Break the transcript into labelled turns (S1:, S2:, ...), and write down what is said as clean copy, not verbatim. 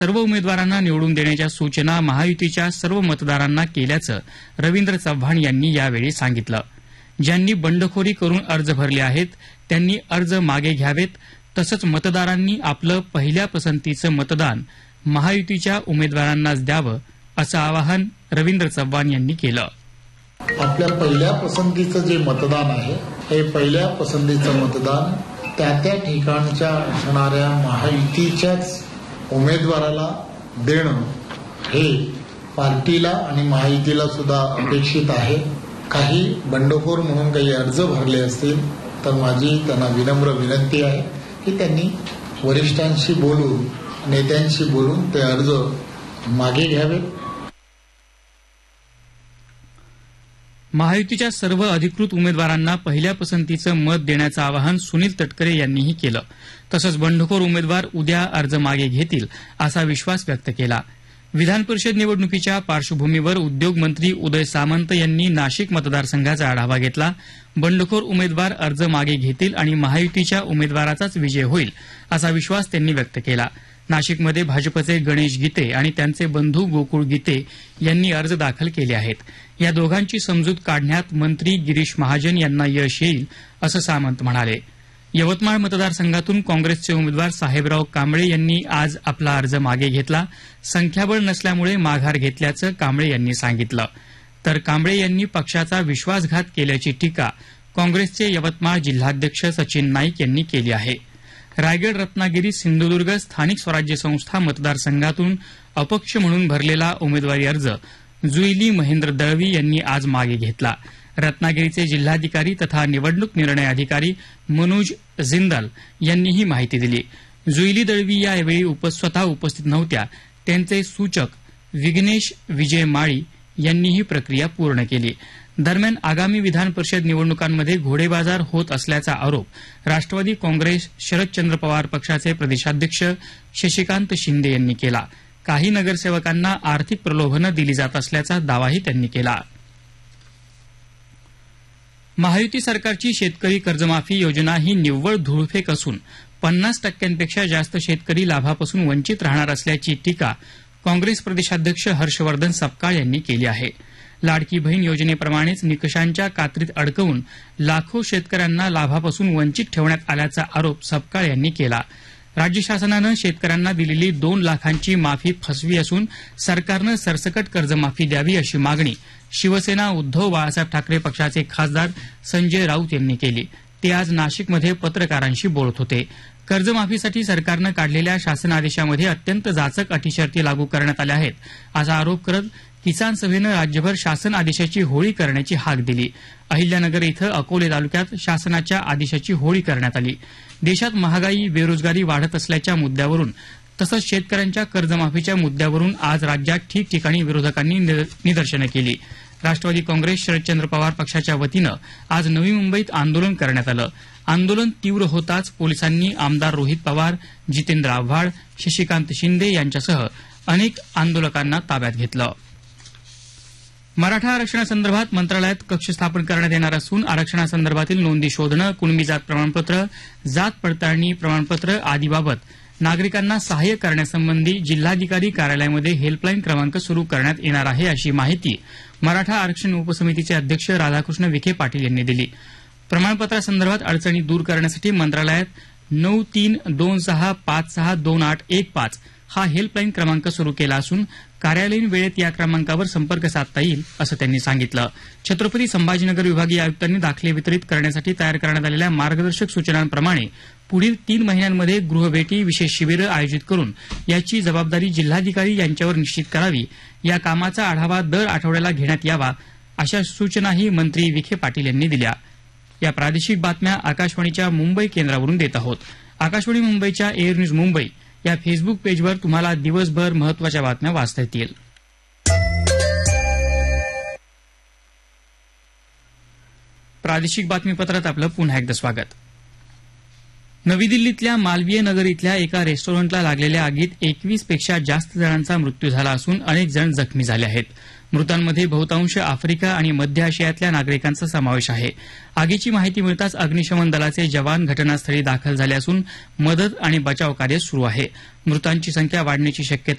S1: सर्व उमेदवारांना निवडून देण्याच्या सूचना महायुतीच्या सर्व मतदारांना केल्याचं रवींद्र चव्हाण यांनी यावेळी सांगितलं. ज्यांनी बंडखोरी करून अर्ज भरले आहेत त्यांनी अर्ज मागे घ्यावेत. तसंच मतदारांनी आपलं पहिल्या पसंतीचं मतदान महायुतीच्या उमेदवारांनाच द्यावं असं आवाहन रवींद्र चव्हाण यांनी केलं.
S2: आपल्या पहिल्या पसंतीचं जे मतदान आहे हे पहिल्या पसंतीचं मतदान त्या ठिकाणच्या असणाऱ्या महायुतीच्याच उमेदवाराला देणं हे पार्टीला आणि महायुतीला सुद्धा अपेक्षित आहे. काही बंडखोर म्हणून काही अर्ज भरले असतील तर माझी त्यांना विनम्र विनंती आहे की त्यांनी वरिष्ठांशी बोलून नेत्यांशी बोलून ते अर्ज मागे घ्यावेत.
S1: महायुतीच्या सर्व अधिकृत उमेदवारांना पहिल्या पसंतीचं मत देण्याचं आवाहन सुनील तटकरे यांनीही केलं. तसंच बंडखोर उमेदवार उद्या अर्ज मागे घेतील असा विश्वास व्यक्त केला. विधान परिषद निवडणुकीच्या पार्श्वभूमीवर उद्योगमंत्री उदय सामंत यांनी नाशिक मतदारसंघाचा आढावा घेतला. बंडखोर उमेदवार अर्ज मागे घेतील आणि महायुतीच्या उमेदवाराचाच विजय होईल असा विश्वास त्यांनी व्यक्त केला. नाशिकमध्ये भाजपचे गणेश गीते आणि त्यांचे बंधू गोकुळ गीते यांनी अर्ज दाखल केले आहेत. या दोघांची समजूत काढण्यात मंत्री गिरीश महाजन यांना यश येईल असं सामंत म्हणाले. यवतमाळ मतदारसंघातून काँग्रेसचे उमेदवार साहेबराव कांबळे यांनी आज आपला अर्ज मागे घेतला. संख्याबळ नसल्यामुळे माघार घेतल्याचं कांबळे यांनी सांगितलं. तर कांबळे यांनी पक्षाचा विश्वासघात केल्याची टीका काँग्रेसचे यवतमाळ जिल्हाध्यक्ष सचिन नाईक यांनी केली आहे. रायगड, रत्नागिरी, सिंधुदुर्ग स्थानिक स्वराज्य संस्था मतदारसंघातून अपक्ष म्हणून भरलेला उमेदवारी अर्ज जुईली महेंद्र दळवी यांनी आज मागे घेतला. रत्नागिरीचे जिल्हाधिकारी तथा निवडणूक निर्णय अधिकारी मनोज जिंदाल यांनी ही माहिती दिली. जुईली दळवी यावेळी स्वतः उपस्थित नव्हत्या. त्यांचे सूचक विघ्नेश विजय माळी यांनी ही प्रक्रिया पूर्ण केली. दरम्यान आगामी विधान परिषद निवडणुकांमध्ये घोडेबाजार होत असल्याचा आरोप राष्ट्रवादी काँग्रेस शरदचंद्र पवार पक्षाचे प्रदेशाध्यक्ष शशिकांत शिंदे यांनी केला. काही नगरसेवकांना आर्थिक प्रलोभनं दिली जात असल्याचा दावाही त्यांनी केला. महायुती सरकारची शेतकरी कर्जमाफी योजना ही निव्वळ धूळफेक असून 50% जास्त शेतकरी लाभापासून वंचित राहणार असल्याची टीका काँग्रेस प्रदेशाध्यक्ष हर्षवर्धन सपकाळ यांनी केली आहे. लाडकी बहीण योजनेप्रमाणेच निकषांच्या कात्रीत अडकवून लाखो शेतकऱ्यांना लाभापासून वंचित ठेवण्यात आल्याचा आरोप सपकाळ यांनी केला. राज्य शासनानं शेतकऱ्यांना दिलेली 2 लाखांची माफी फसवी असून सरकारनं सरसकट कर्जमाफी द्यावी अशी मागणी शिवसेना उद्धव बाळासाहेब ठाकरे पक्षाचे खासदार संजय राऊत यांनी केली. ते आज नाशिकमध्ये पत्रकारांशी बोलत होते. कर्जमाफीसाठी सरकारनं काढलेल्या शासन आदेशामध्ये अत्यंत जाचक अटीशर्ती लागू करण्यात आल्या आहेत असा आरोप करत किसान सभेनं राज्यभर शासन आदेशाची होळी करण्याची हाक दिली. अहिल्यानगर इथं अकोले तालुक्यात शासनाच्या आदेशाची होळी करण्यात आली. देशात महागाई, बेरोजगारी वाढत असल्याच्या मुद्द्यावरून तसंच शेतकऱ्यांच्या कर्जमाफीच्या मुद्द्यावरून आज राज्यात ठिकठिकाणी विरोधकांनी निदर्शनं केली. राष्ट्रवादी काँग्रेस शरदचंद्र पवार पक्षाच्या वतीनं आज नवी मुंबईत आंदोलन करण्यात आलं. आंदोलन तीव्र होताच पोलिसांनी आमदार रोहित पवार, जितेंद्र आव्हाड, शशिकांत शिंदे यांच्यासह अनेक आंदोलकांना ताब्यात घेतलं. मराठा आरक्षणासंदर्भात मंत्रालयात कक्ष स्थापन करण्यात येणार असून आरक्षणासंदर्भातील नोंदी शोधणं, कुणबी जात प्रमाणपत्र, जात पडताळणी प्रमाणपत्र आदीबाबत नागरिकांना सहाय्य करण्यासंबंधी जिल्हाधिकारी कार्यालयामध्ये हेल्पलाईन क्रमांक सुरू करण्यात येणार आहे अशी माहिती मराठा आरक्षण उपसमितीचे अध्यक्ष राधाकृष्ण विखे पाटील यांनी दिली. प्रमाणपत्रासंदर्भात अडचणी दूर करण्यासाठी मंत्रालयात 9326562815 हा हेल्पलाईन क्रमांक सुरू केला असून कार्यालयीन वेळेत या क्रमांकावर संपर्क साधता येईल असं त्यांनी सांगितलं. छत्रपती संभाजीनगर विभागीय आयुक्तांनी दाखले वितरित करण्यासाठी तयार करण्यात आलेल्या मार्गदर्शक सूचनांप्रमाणे पुढील 3 महिन्यांमध्ये गृहभेटी, विशेष शिबिरं आयोजित करून याची जबाबदारी जिल्हाधिकारी यांच्यावर निश्चित करावी. या कामाचा आढावा दर आठवड्याला घेण्यात यावा अशा सूचनाही मंत्री विखे पाटील यांनी दिल्या. या प्रादेशिक बातम्या आकाशवाणीच्या मुंबई केंद्रावरून देत आहोत. आकाशवाणी मुंबईच्या एअर न्यूज मुंबई या फेसबुक पेजवर तुम्हाला दिवसभर महत्वाच्या बातम्या वाचता येतील. प्रादेशिक बातमीपत्रात आपलं पुन्हा एकदा स्वागत. नवी दिल्लीतल्या मालवीय नगर इथल्या एका रेस्टॉरंटला लागलेल्या आगीत 21 पेक्षा जास्त जणांचा मृत्यू झाला असून अनेक जण जखमी झाले आहेत. मृतांमध्ये बहुतांश आफ्रिका आणि मध्य आशियातल्या नागरिकांचा समावेश आहे. आगीची माहिती मिळताच अग्निशमन दलाचे जवान घटनास्थळी दाखल झाले असून मदत आणि बचाव कार्य सुरू आहे. मृतांची संख्या वाढण्याची शक्यता